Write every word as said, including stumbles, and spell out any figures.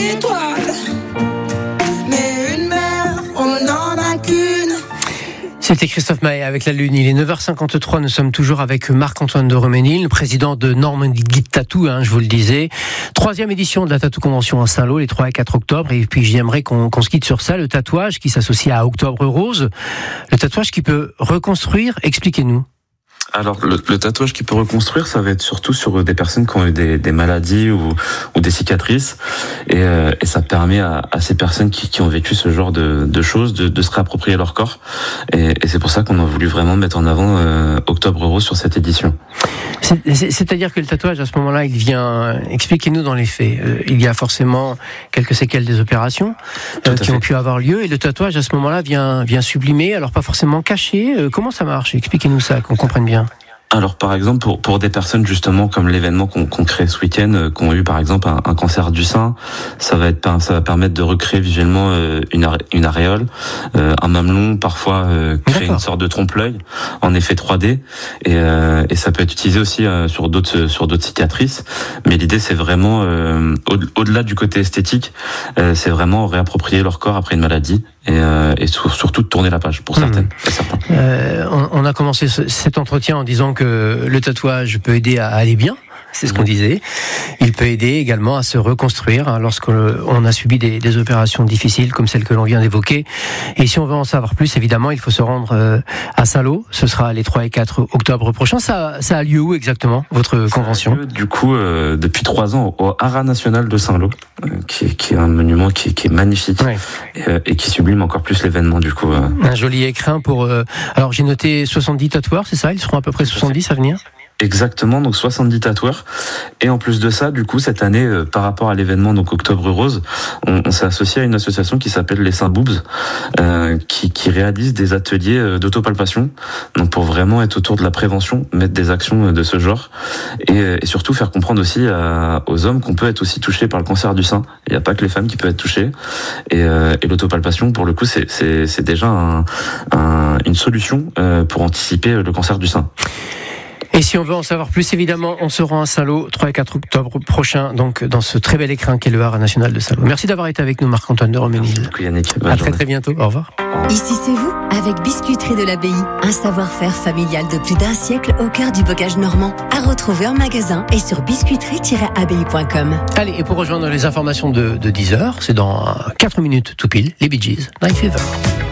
C'était Christophe Maé avec la Lune. Il est neuf heures cinquante-trois. Nous sommes toujours avec Marc-Antoine de Roménil, le président de Normandie Tattoo, hein, je vous le disais. Troisième édition de la Tattoo Convention à Saint-Lô, les trois et quatre octobre. Et puis j'aimerais qu'on, qu'on se quitte sur ça. Le tatouage qui s'associe à Octobre Rose. Le tatouage qui peut reconstruire. Expliquez-nous. Alors le, le tatouage qui peut reconstruire, ça va être surtout sur des personnes qui ont eu des, des maladies ou, ou des cicatrices, et, euh, et ça permet à, à ces personnes qui, qui ont vécu ce genre de, de choses de, de se réapproprier leur corps, et, et c'est pour ça qu'on a voulu vraiment mettre en avant euh, Octobre Rose sur cette édition. C'est, c'est, c'est-à-dire que le tatouage à ce moment-là, il vient. Expliquez-nous dans les faits. Euh, il y a forcément quelques séquelles des opérations euh, qui fait. ont pu avoir lieu, et le tatouage à ce moment-là vient vient sublimer, alors pas forcément caché. Euh, comment ça marche ? Expliquez-nous ça, qu'on comprenne bien. Alors par exemple pour pour des personnes justement comme l'événement qu'on, qu'on crée ce week-end, euh, qui ont eu par exemple un, un cancer du sein, ça va être ça va permettre de recréer visuellement euh, une are, une aréole, euh, un mamelon, parfois euh, créer D'accord. une sorte de trompe-l'œil en effet trois D, et euh, et ça peut être utilisé aussi euh, sur d'autres sur d'autres cicatrices. Mais l'idée c'est vraiment euh, au, au-delà du côté esthétique, euh, c'est vraiment réapproprier leur corps après une maladie. Et, euh, et surtout de tourner la page pour certaines. Mmh. Certains. Euh, on, on a commencé ce, cet entretien en disant que le tatouage peut aider à aller bien. C'est ce qu'on disait. Il peut aider également à se reconstruire hein, lorsqu'on a subi des, des opérations difficiles comme celle que l'on vient d'évoquer. Et si on veut en savoir plus, évidemment, il faut se rendre euh, à Saint-Lô. Ce sera les trois et quatre octobre prochains. Ça, ça a lieu où exactement, votre convention ? Ça a lieu, du coup, euh, depuis trois ans au Haras National de Saint-Lô, euh, qui, est, qui est un monument qui, qui est magnifique ouais. et, euh, et qui sublime encore plus l'événement, du coup. Euh. Un joli écrin pour... Euh, alors, j'ai noté soixante-dix tatoueurs, c'est ça ? Ils seront à peu près soixante-dix à venir ? Exactement, donc soixante-dix tatoueurs. Et en plus de ça, du coup, cette année, euh, par rapport à l'événement donc Octobre Rose, on, on s'est associé à une association qui s'appelle les Saint Boobs, euh, qui, qui réalise des ateliers euh, d'autopalpation. Donc pour vraiment être autour de la prévention, mettre des actions euh, de ce genre, et, et surtout faire comprendre aussi à, aux hommes qu'on peut être aussi touché par le cancer du sein. Il n'y a pas que les femmes qui peuvent être touchées. Et, euh, et l'autopalpation, pour le coup, c'est, c'est, c'est déjà un, un, une solution euh, pour anticiper le cancer du sein. Et si on veut en savoir plus, évidemment, on se rend à Saint-Lô, trois et quatre octobre prochain, donc dans ce très bel écrin qu'est le Haras National de Saint-Lô. Merci d'avoir été avec nous, Marc-Antoine de Roménil. Merci beaucoup, Yannick. Bonne à journée. très très bientôt. Au revoir. Ici c'est vous, avec Biscuiterie de l'Abbaye. Un savoir-faire familial de plus d'un siècle au cœur du bocage normand. À retrouver en magasin et sur biscuiterie tiret abbaye point com. Allez, et pour rejoindre les informations de, de dix heures, c'est dans quatre minutes tout pile, les Bee Gees, Night Fever.